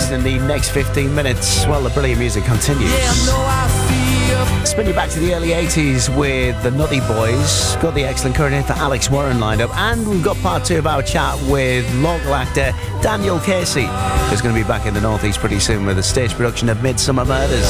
next in the next 15 minutes. Well, the brilliant music continues. Spin you back to the early 80s with the Nutty Boys. Got the excellent current hit for Alex Warren lined up. And we've got part two of our chat with local actor Daniel Casey, who's going to be back in the Northeast pretty soon with a stage production of Midsummer Murders.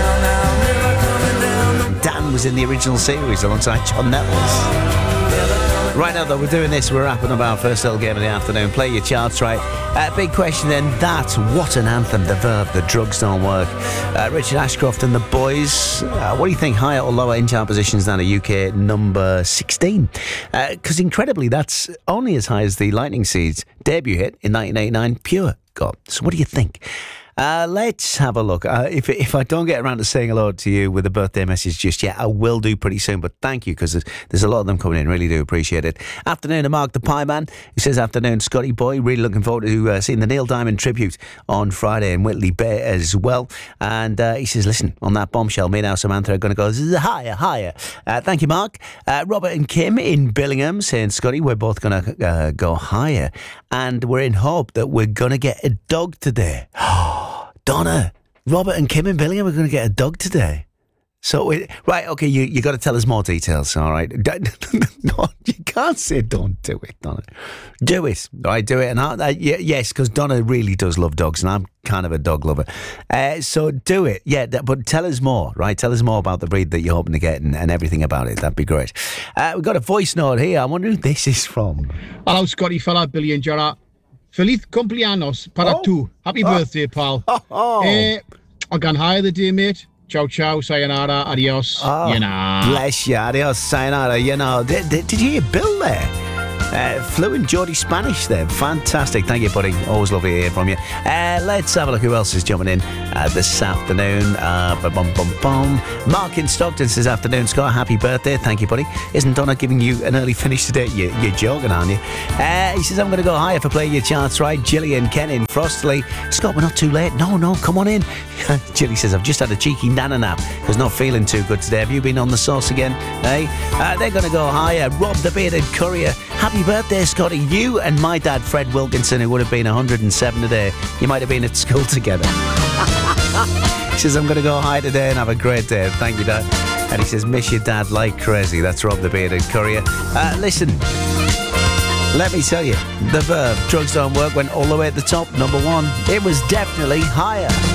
Dan was in the original series alongside John Nettles. Right now, though, we're doing this. We're wrapping up our first little game of the afternoon. Play your charts right. Big question then. That's what an anthem. The Verve, The Drugs Don't Work. Richard Ashcroft and the Boys. What do you think? Higher or lower in chart positions than a UK number 16? Because incredibly, that's only as high as the Lightning Seeds debut hit in 1989, Pure got. So what do you think? Let's have a look. If I don't get around to saying hello to you with a birthday message just yet, I will do pretty soon. But thank you, because there's a lot of them coming in. Really do appreciate it. Afternoon to Mark the Pie Man, who says, afternoon, Scotty Boy. Really looking forward to seeing the Neil Diamond tribute on Friday in Whitley Bay as well. And he says, listen, on that bombshell, me and our Samantha are going to go higher, higher. Thank you, Mark. Robert and Kim in Billingham saying, Scotty, we're both going to go higher. And we're in hope that we're going to get a dog today. Donna, Robert and Kim in Billingham are going to get a dog today. So, right, okay, you got to tell us more details, all right? No, you can't say don't do it, Donna. Do it, all right, do it. And yes, because Donna really does love dogs, and I'm kind of a dog lover. So do it, yeah, but tell us more, right? Tell us more about the breed that you're hoping to get and everything about it. That'd be great. We've got a voice note here. I wonder who this is from. Hello, Scotty fella, Billy and Gerard. Feliz cumpleaños para tu. Happy birthday, pal. I gone higher the day, mate. Ciao, ciao, sayonara, adios, you know. Bless you, adios, sayonara, you know. Did you hear Bill there? Fluent Geordie Spanish there. Fantastic. Thank you, buddy. Always lovely to hear from you. Let's have a look who else is jumping in this afternoon. Mark in Stockton says, afternoon, Scott. Happy birthday. Thank you, buddy. Isn't Donna giving you an early finish today? You're joking, aren't you? He says, I'm going to go higher for playing your charts right. Gillian, Ken in Frostley. Scott, we're not too late. No, come on in. Gilly says, I've just had a cheeky nana nap because not feeling too good today. Have you been on the sauce again? Hey, they're going to go higher. Rob the Bearded Courier. Happy birthday, Scotty. You and my dad, Fred Wilkinson, who would have been 107 today. You might have been at school together. He says, I'm going to go high today and have a great day. Thank you, Dad. And he says, miss your dad like crazy. That's Rob the Bearded Courier. Listen, let me tell you, the Verve, Drugs Don't Work, went all the way at the top, number one. It was definitely higher.